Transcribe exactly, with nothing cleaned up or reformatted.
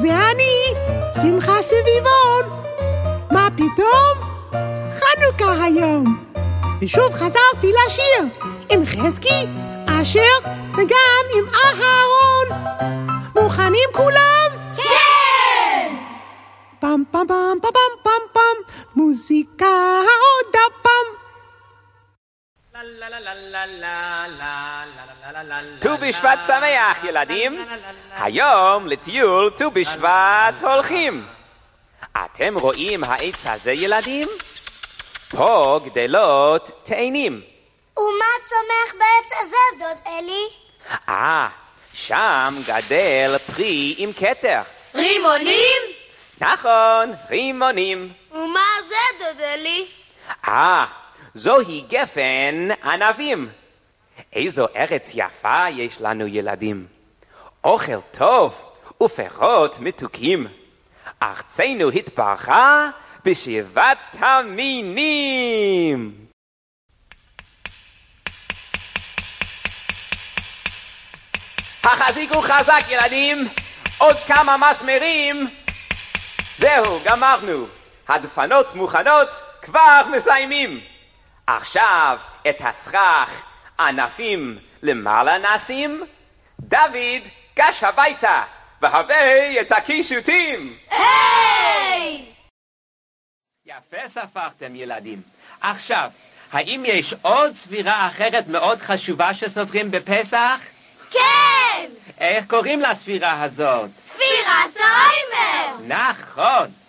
זה אני, שמחה סביבון. מה פתאום? חנוכה היום. ושוב חזרתי לשיר עם חזקי, אשר וגם עם אהרון. מוכנים כולם? כן! פם פם פם פם פם פם פם, מוזיקה עוד הפעם. ט"ו בשבט שמח ילדים, היום לטיול ט"ו בשבט הולכים. אתם רואים העץ הזה ילדים? פה גדלות תאנים. ומה צומח בעץ הזה דוד אלי? אה, שם גדל פרי עם כתר. רימונים? נכון, רימונים. ומה זה דוד אלי? אה, זוהי גפן ענבים. איזו ארץ יפה יש לנו ילדים. אוכל טוב ופירות מתוקים. ארצנו התברכה בשבעת המינים. החזיקו חזק ילדים, עוד כמה מסמרים. זהו, גמרנו. הדפנות מוכנות, כבר מסיימים. עכשיו את הסכך ענפים למעלה נשים. דוד גש הביתה והביא את הקישוטים. היי! יפה ספרתם ילדים. עכשיו, האם יש עוד ספירה אחרת מאוד חשובה שסופרים בפסח? כן! איך קוראים לספירה הזאת? ספירת העומר! נכון.